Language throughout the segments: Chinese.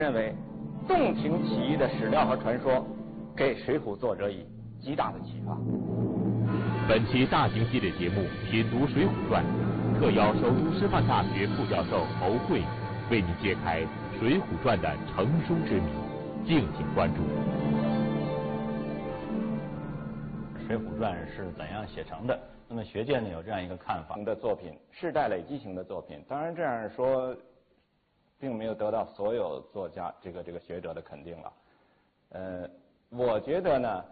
认为洞庭起义的史料和传说给《水浒》作者以极大的启发。 本期大型系列节目《品读水浒传》，特邀首都师范大学副教授侯慧为您揭开《水浒传》的成书之谜，敬请关注。 《水浒传》是怎样写成的？那么学界呢有这样一个看法的作品，世代累积型的作品。当然这样说，并没有得到所有作家这个学者的肯定了。我觉得呢，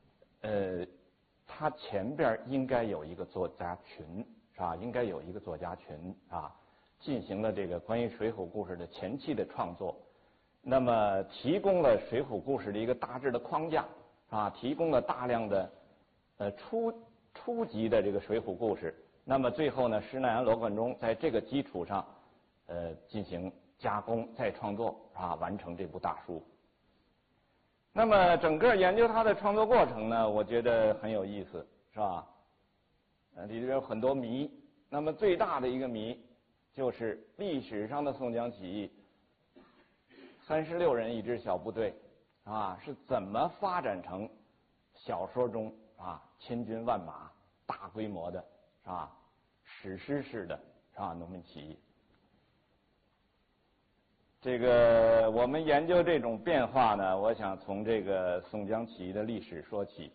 他前边应该有一个作家群，是吧？应该有一个作家群啊，进行了这个关于水浒故事的前期的创作，那么提供了水浒故事的一个大致的框架啊，提供了大量的初级的这个水浒故事。那么最后呢，施耐庵、罗贯中在这个基础上，进行加工再创作啊，完成这部大书。那么整个研究它的创作过程呢，我觉得很有意思，是吧？里边有很多谜。那么最大的一个谜就是历史上的宋江起义，36人一支小部队啊，是怎么发展成小说中啊千军万马、大规模的，是吧？史诗式的，是吧？农民起义。这个我们研究这种变化呢，我想从这个宋江起义的历史说起。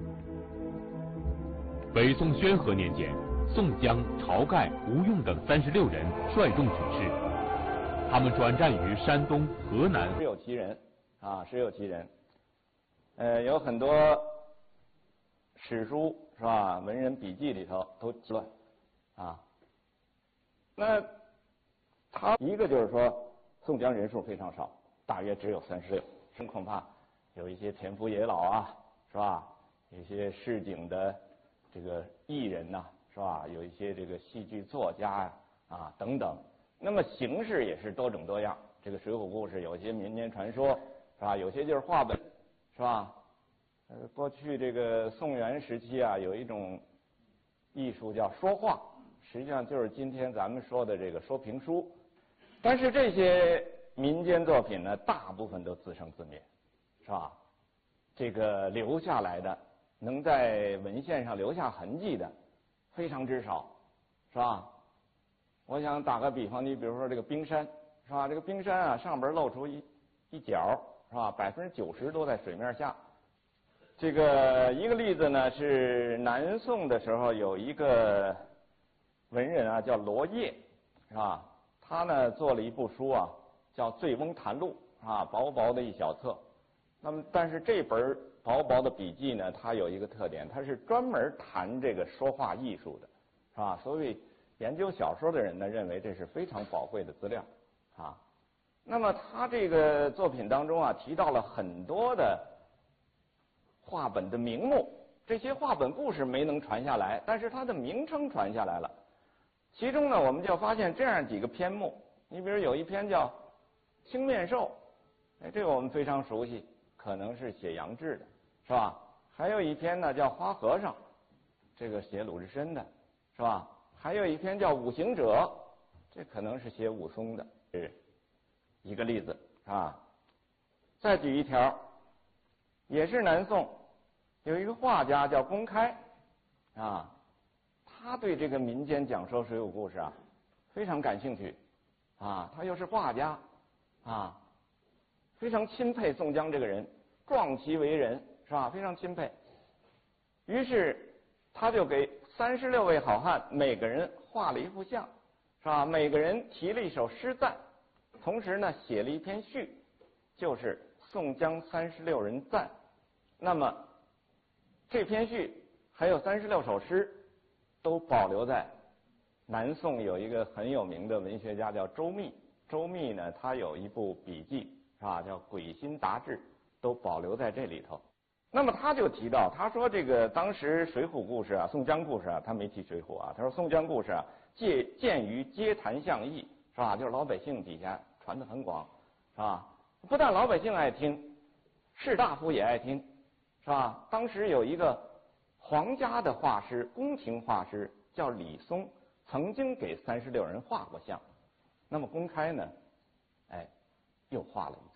北宋宣和年间，宋江、晁盖、吴用等36人率众举事，他们转战于山东、河南， 实有其人啊，实有其人。有很多史书是吧？文人笔记里头都记了啊。那他一个就是说，宋江人数非常少，大约只有36，恐怕有一些田福爷老啊，是吧？有一些市井的这个艺人呐，是吧？有一些这个戏剧作家呀啊等等。那么形式也是多种多样。这个水浒故事有一些民间传说，是吧？有些就是话本，是吧？过去这个宋元时期啊，有一种艺术叫说话，实际上就是今天咱们说的这个说评书。但是这些民间作品呢，大部分都自生自灭，是吧？这个留下来的，能在文献上留下痕迹的，非常之少，是吧？我想打个比方，你比如说这个冰山，是吧？这个冰山啊，上边露出一角，是吧？90%都在水面下。这个一个例子呢，是南宋的时候有一个文人啊，叫罗烨，是吧？他呢做了一部书啊，叫《醉翁谈录》啊，薄薄的一小册。那么，但是这本薄薄的笔记呢，它有一个特点，它是专门谈这个说话艺术的，是吧？所以研究小说的人呢，认为这是非常宝贵的资料啊。那么他这个作品当中啊，提到了很多的话本的名目，这些话本故事没能传下来，但是它的名称传下来了。其中呢，我们就发现这样几个篇目，你比如有一篇叫《青面兽》，这个我们非常熟悉，可能是写杨志的，是吧？还有一篇呢叫《花和尚》，这个写鲁智深的，是吧？还有一篇叫《五行者》，这可能是写武松的，是一个例子啊。再举一条，也是南宋，有一个画家叫公开啊。他对这个民间讲说水浒故事啊非常感兴趣啊，他又是画家啊，非常钦佩宋江这个人，壮其为人，是吧？非常钦佩。于是他就给36位好汉每个人画了一幅像，是吧？每个人提了一首诗赞，同时呢写了一篇序，就是宋江36人赞。那么这篇序还有36首诗，都保留在南宋有一个很有名的文学家叫周密。周密呢，他有一部笔记，是吧？叫《鬼心杂志》，都保留在这里头。那么他就提到，他说这个当时水浒故事啊，宋江故事啊，他没提水浒啊，他说宋江故事啊，见于街谈巷议，是吧？就是老百姓底下传得很广，是吧？不但老百姓爱听，士大夫也爱听，是吧？当时有一个皇家的画师，宫廷画师叫李松，曾经给36人画过像。那么公开呢，又画了一